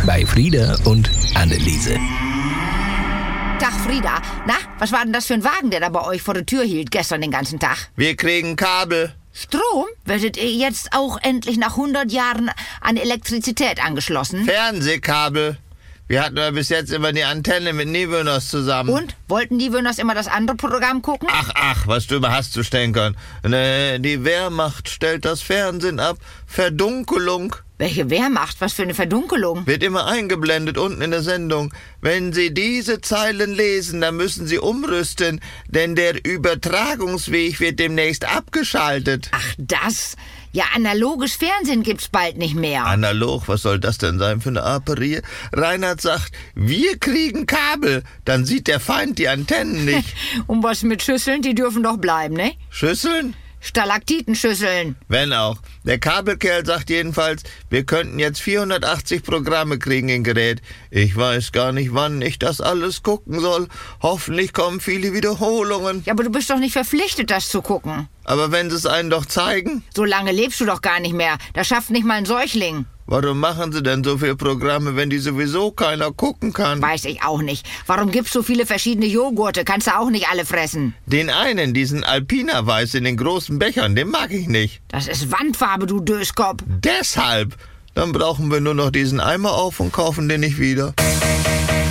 bei Frieda und Anneliese. Tag, Frieda. Na, was war denn das für ein Wagen, der da bei euch vor der Tür hielt gestern den ganzen Tag? Wir kriegen Kabel. Strom? Werdet ihr jetzt auch endlich nach 100 Jahren an Elektrizität angeschlossen? Fernsehkabel. Wir hatten ja bis jetzt immer die Antenne mit Niewöhners zusammen. Und? Wollten Niewöhners immer das andere Programm gucken? Ach, was du über hast zu stänkern. Die Wehrmacht stellt das Fernsehen ab. Verdunkelung. Welche Wehrmacht? Was für eine Verdunkelung? Wird immer eingeblendet unten in der Sendung. Wenn Sie diese Zeilen lesen, dann müssen Sie umrüsten, denn der Übertragungsweg wird demnächst abgeschaltet. Ach, das? Ja, analoges Fernsehen gibt's bald nicht mehr. Analog, was soll das denn sein für eine Aperie? Reinhard sagt, wir kriegen Kabel, dann sieht der Feind die Antennen nicht. Und was mit Schüsseln? Die dürfen doch bleiben, ne? Schüsseln? Stalaktitenschüsseln. Wenn auch. Der Kabelkerl sagt jedenfalls, wir könnten jetzt 480 Programme kriegen in Gerät. Ich weiß gar nicht, wann ich das alles gucken soll. Hoffentlich kommen viele Wiederholungen. Ja, aber du bist doch nicht verpflichtet, das zu gucken. Aber wenn sie es einen doch zeigen? So lange lebst du doch gar nicht mehr. Das schafft nicht mal ein Säugling. Warum machen sie denn so viele Programme, wenn die sowieso keiner gucken kann? Weiß ich auch nicht. Warum gibt's so viele verschiedene Joghurte? Kannst du auch nicht alle fressen. Den einen, diesen Alpina-Weiß in den großen Bechern, den mag ich nicht. Das ist Wandfarbe, du Döskopf. Deshalb. Dann brauchen wir nur noch diesen Eimer auf und kaufen den nicht wieder.